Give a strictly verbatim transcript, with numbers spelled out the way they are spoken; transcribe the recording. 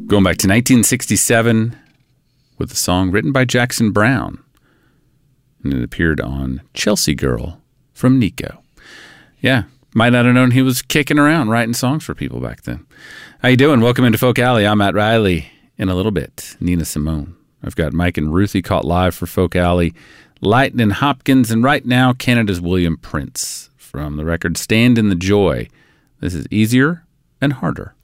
Going back to nineteen sixty-seven with a song written by Jackson Browne. And it appeared on Chelsea Girl from Nico. Yeah, might not have known he was kicking around writing songs for people back then. How you doing? Welcome into Folk Alley. I'm Matt Riley. In a little bit, Nina Simone. I've got Mike and Ruthie caught live for Folk Alley, Lightnin' Hopkins, and right now, Canada's William Prince from the record Stand in the Joy. This is Easier and Harder.